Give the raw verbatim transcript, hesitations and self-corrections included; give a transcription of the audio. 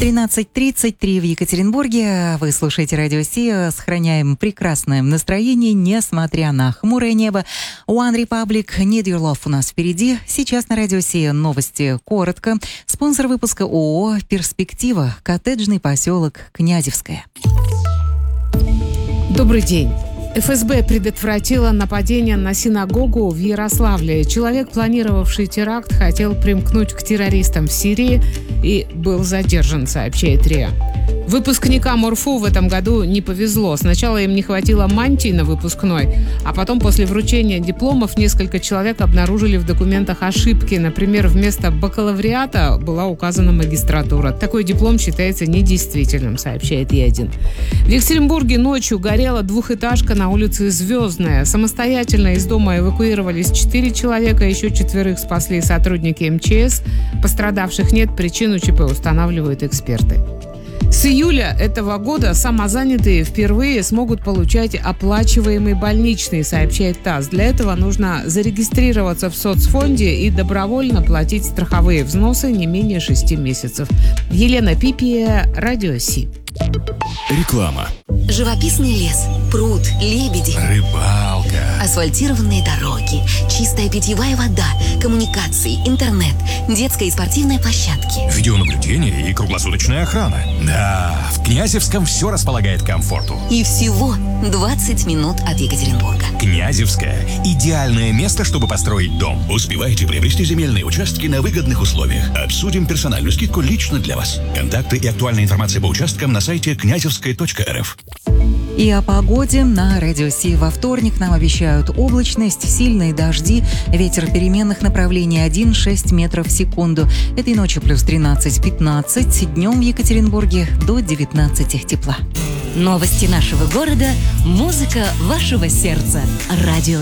тринадцать тридцать три в Екатеринбурге. Вы слушаете Радио Сия. Сохраняем прекрасное настроение, несмотря на хмурое небо. One Republic, Need Your Love у нас впереди. Сейчас на Радио Сия новости коротко. Спонсор выпуска ООО «Перспектива», коттеджный поселок Князевское. Добрый день. эф эс бэ предотвратила нападение на синагогу в Ярославле. Человек, планировавший теракт, хотел примкнуть к террористам в Сирии и был задержан, сообщает РИА. Выпускникам ОРФУ в этом году не повезло. Сначала им не хватило мантии на выпускной, а потом после вручения дипломов несколько человек обнаружили в документах ошибки. Например, вместо бакалавриата была указана магистратура. Такой диплом считается недействительным, сообщает Е один. В Екатеринбурге ночью горела двухэтажка на улице Звездная. Самостоятельно из дома эвакуировались четыре человека, еще четверых спасли сотрудники эм че эс. Пострадавших нет, причину ЧП устанавливают эксперты. С июля этого года самозанятые впервые смогут получать оплачиваемый больничный, сообщает ТАСС. Для этого нужно зарегистрироваться в соцфонде и добровольно платить страховые взносы не менее шести месяцев. Елена Пипия, Радио Си. Реклама. Живописный лес, пруд, лебеди, Рыбалка. асфальтированные дороги, чистая питьевая вода, коммуникации, интернет, детская и спортивная площадки. Видеонаблюдение и круглосуточная охрана. Да, в Князевском все располагает к комфорту. И всего двадцать минут от Екатеринбурга. Князевское – идеальное место, чтобы построить дом. Успевайте приобрести земельные участки на выгодных условиях. Обсудим персональную скидку лично для вас. Контакты и актуальная информация по участкам на сайте князевская точка эр эф. И о погоде на Радио Си. Во вторник нам обещают облачность, сильные дожди, ветер переменных направлений один-шесть метров в секунду. Этой ночью плюс тринадцать-пятнадцать, днем в Екатеринбурге до девятнадцати тепла. Новости нашего города, музыка вашего сердца. Радио